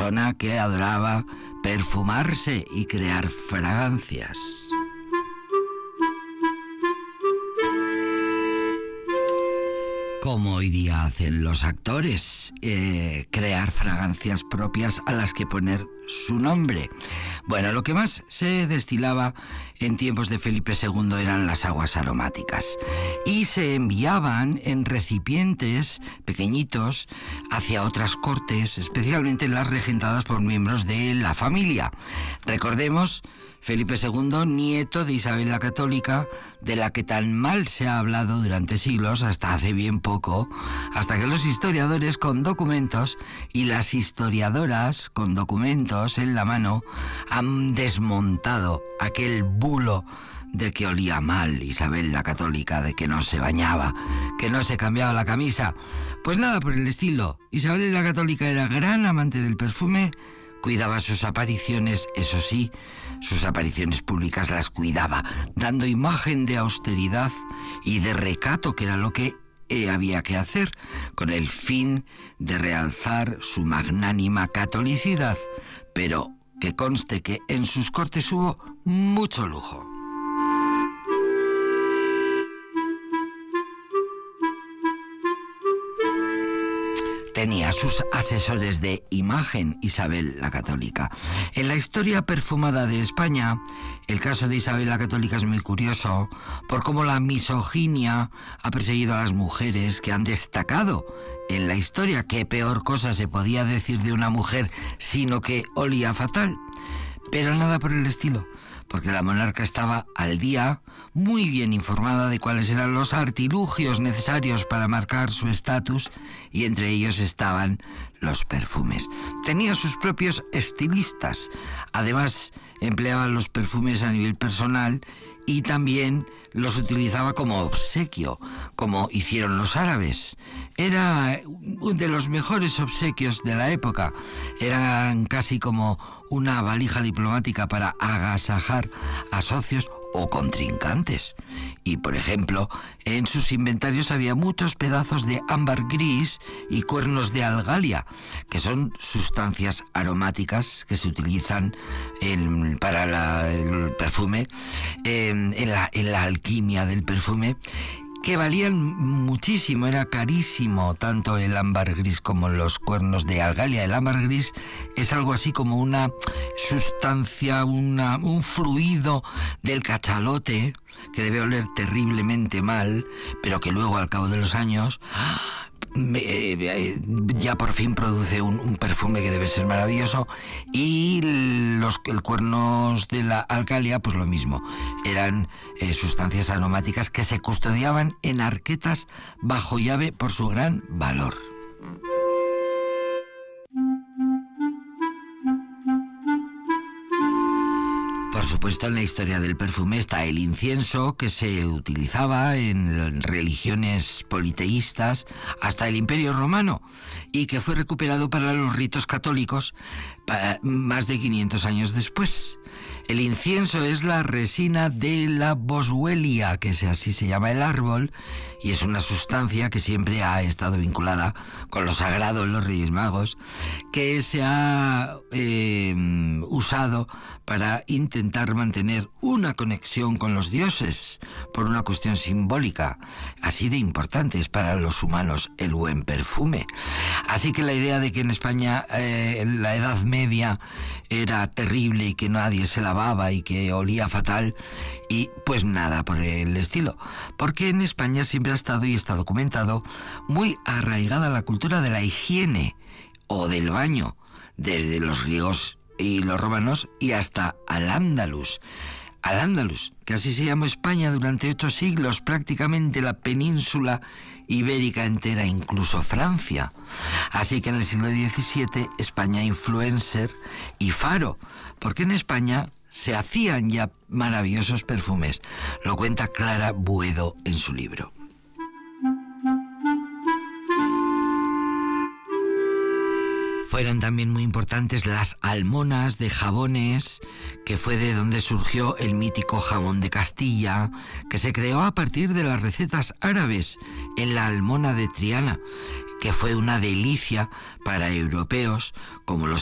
persona que adoraba perfumarse y crear fragancias. Como hoy día hacen los actores, crear fragancias propias a las que poner su nombre. Bueno, lo que más se destilaba en tiempos de Felipe II eran las aguas aromáticas y se enviaban en recipientes pequeñitos hacia otras cortes, especialmente las regentadas por miembros de la familia. Recordemos, Felipe II, nieto de Isabel la Católica, de la que tan mal se ha hablado durante siglos, hasta hace bien poco, hasta que los historiadores con documentos y las historiadoras con documentos en la mano han desmontado aquel bulo de que olía mal Isabel la Católica, de que no se bañaba, que no se cambiaba la camisa. Pues nada por el estilo. Isabel la Católica era gran amante del perfume, cuidaba sus apariciones, eso sí, sus apariciones públicas las cuidaba, dando imagen de austeridad y de recato, que era lo que había que hacer, con el fin de realzar su magnánima catolicidad, pero que conste que en sus cortes hubo mucho lujo. Tenía sus asesores de imagen Isabel la Católica. En la historia perfumada de España, el caso de Isabel la Católica es muy curioso por cómo la misoginia ha perseguido a las mujeres que han destacado en la historia. Qué peor cosa se podía decir de una mujer sino que olía fatal. Pero nada por el estilo, porque la monarca estaba al día, muy bien informada de cuáles eran los artilugios necesarios para marcar su estatus, y entre ellos estaban los perfumes. Tenía sus propios estilistas. Además, empleaba los perfumes a nivel personal y también los utilizaba como obsequio, como hicieron los árabes. Era uno de los mejores obsequios de la época. Eran casi como una valija diplomática para agasajar a socios o contrincantes. Y, por ejemplo, en sus inventarios había muchos pedazos de ámbar gris y cuernos de algalia, que son sustancias aromáticas que se utilizan para el perfume, en la alquimia del perfume, que valían muchísimo, era carísimo tanto el ámbar gris como los cuernos de algalia. El ámbar gris es algo así como una sustancia, un fluido del cachalote que debe oler terriblemente mal, pero que luego al cabo de los años ya por fin produce un perfume que debe ser maravilloso. Y el cuernos de la alcalia, pues lo mismo, eran sustancias aromáticas que se custodiaban en arquetas bajo llave por su gran valor. Por supuesto, en la historia del perfume está el incienso, que se utilizaba en religiones politeístas hasta el Imperio Romano y que fue recuperado para los ritos católicos más de 500 años después. El incienso es la resina de la boswellia, que así se llama el árbol, y es una sustancia que siempre ha estado vinculada con lo sagrado en los Reyes Magos, que se ha usado para intentar mantener una conexión con los dioses por una cuestión simbólica. Así de importante es para los humanos el buen perfume. Así que la idea de que en España en la Edad Media era terrible y que nadie se lavaba y que olía fatal, y pues nada por el estilo, porque en España siempre ha estado, y está documentado, muy arraigada la cultura de la higiene o del baño, desde los griegos y los romanos y hasta Al-Ándalus, que así se llamó España durante 8 siglos, prácticamente la península ibérica entera, incluso Francia. Así que en el siglo XVII, España influencer y faro, porque en España se hacían ya maravillosos perfumes. Lo cuenta Clara Buedo en su libro. Fueron también muy importantes las almonas de jabones, que fue de donde surgió el mítico jabón de Castilla, que se creó a partir de las recetas árabes en la Almona de Triana, que fue una delicia para europeos como los